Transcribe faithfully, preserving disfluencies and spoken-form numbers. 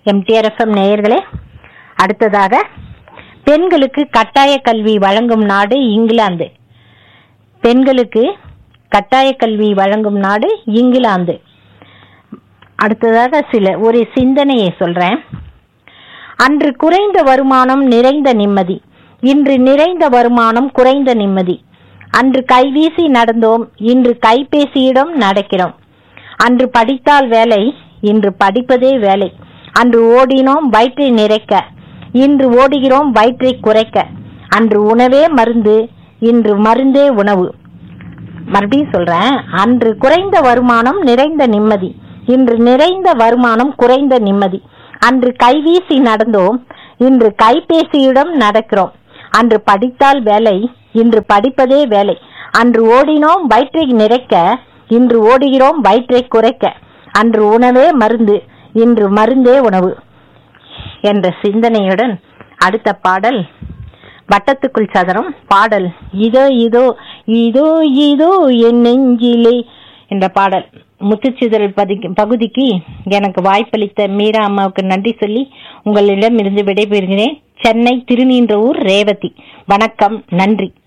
MTR FM நேயர்களே, அடுத்ததாக பெண்களுக்கு கட்டாய கல்வி வழங்கும் நாடு இங்கிலாந்து. பெண்களுக்கு கட்டாய கல்வி வழங்கும் நாடு இங்கிலாந்து. அடுத்ததாக சில ஒரு சிந்தனையை சொல்றேன். அன்று குறைந்த வருமானம் நிறைந்த நிம்மதி, இன்று நிறைந்த வருமானம் குறைந்த நிம்மதி. அன்று கைவீசி நடந்தோம், இன்று கைபேசியிடம் நடக்கிறோம். அன்று படித்தால் வேலை, இன்று படிப்பதே வேலை. அன்று ஓடினோம் வயிற்றை நிறைக்க, இன்று ஓடுகிறோம் வயிற்றை குறைக்க. அன்று உணவே மருந்து, இன்று மருந்தே உணவு. மறுபடியும் சொல்றேன். அன்று குறைந்த வருமானம் நிறைந்த நிம்மதி, இன்று நிறைந்த வருமானம் குறைந்த நிம்மதி. அன்று கைவீசி நடந்தோம், இன்று கைபேசியிடம் நடக்கிறோம். அன்று படித்தால் வேலை, இன்று படிப்பதே வேலை. அன்று ஓடினோம் வயிற்றை நிறைக்க, இன்று ஓடுகிறோம் வயிற்றை குறைக்க. அன்று உணவே மருந்து, இன்று மருந்தே உணவு என்ற சிந்தனையுடன் அடுத்த பாடல் வட்டத்துக்குள் சதுரம் பாடல் இதோ இதோ இதோ இதோ என் நெஞ்சிலே என்ற பாடல். முத்துச்சிதறல் பகுதிக்கு எனக்கு வாய்ப்பளித்த மீரா அம்மாவுக்கு நன்றி சொல்லி உங்களிடம் இருந்து விடைபெறுகிறேன். சென்னை திருநீன்றவூர் ரேவதி. வணக்கம், நன்றி.